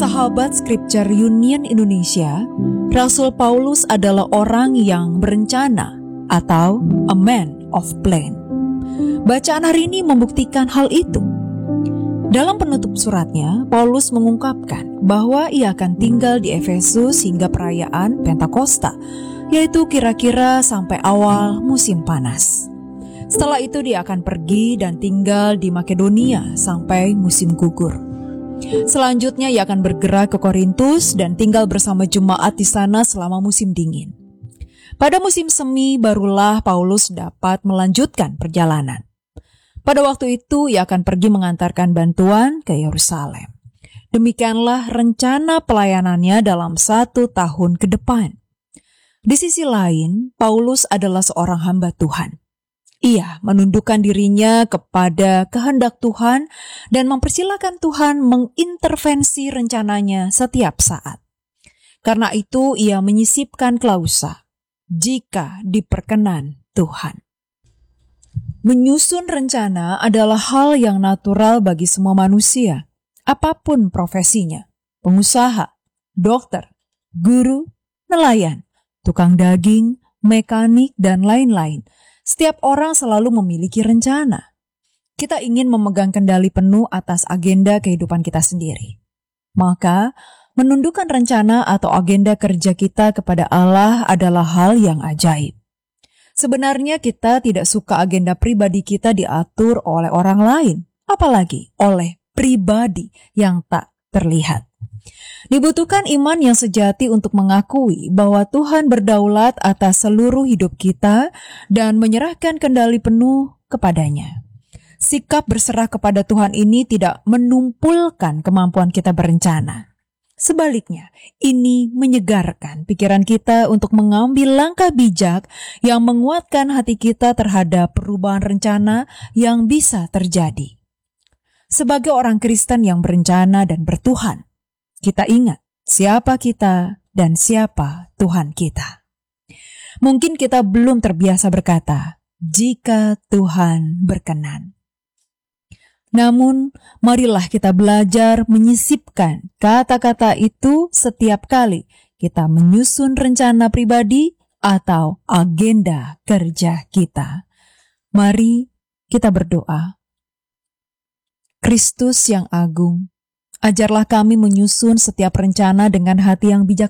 Sahabat Scripture Union Indonesia, Rasul Paulus adalah orang yang berencana atau a man of plan. Bacaan hari ini membuktikan hal itu. Dalam penutup suratnya, Paulus mengungkapkan bahwa ia akan tinggal di Efesus hingga perayaan Pentakosta, yaitu kira-kira sampai awal musim panas. Setelah itu dia akan pergi dan tinggal di Makedonia sampai musim gugur. Selanjutnya ia akan bergerak ke Korintus dan tinggal bersama jemaat di sana selama musim dingin. Pada musim semi barulah Paulus dapat melanjutkan perjalanan. Pada waktu itu ia akan pergi mengantarkan bantuan ke Yerusalem. Demikianlah rencana pelayanannya dalam 1 tahun ke depan. Di sisi lain, Paulus adalah seorang hamba Tuhan. Ia menundukkan dirinya kepada kehendak Tuhan dan mempersilakan Tuhan mengintervensi rencananya setiap saat. Karena itu ia menyisipkan klausa, jika diperkenan Tuhan. Menyusun rencana adalah hal yang natural bagi semua manusia, apapun profesinya, pengusaha, dokter, guru, nelayan, tukang daging, mekanik, dan lain-lain. Setiap orang selalu memiliki rencana. Kita ingin memegang kendali penuh atas agenda kehidupan kita sendiri. Maka, menundukkan rencana atau agenda kerja kita kepada Allah adalah hal yang ajaib. Sebenarnya kita tidak suka agenda pribadi kita diatur oleh orang lain, apalagi oleh pribadi yang tak terlihat. Dibutuhkan iman yang sejati untuk mengakui bahwa Tuhan berdaulat atas seluruh hidup kita dan menyerahkan kendali penuh kepadanya. Sikap berserah kepada Tuhan ini tidak menumpulkan kemampuan kita berencana. Sebaliknya, ini menyegarkan pikiran kita untuk mengambil langkah bijak yang menguatkan hati kita terhadap perubahan rencana yang bisa terjadi. Sebagai orang Kristen yang berencana dan bertuhan, kita ingat siapa kita dan siapa Tuhan kita. Mungkin kita belum terbiasa berkata, jika Tuhan berkenan. Namun, marilah kita belajar menyisipkan kata-kata itu setiap kali kita menyusun rencana pribadi atau agenda kerja kita. Mari kita berdoa. Kristus yang agung, ajarlah kami menyusun setiap rencana dengan hati yang bijaksana.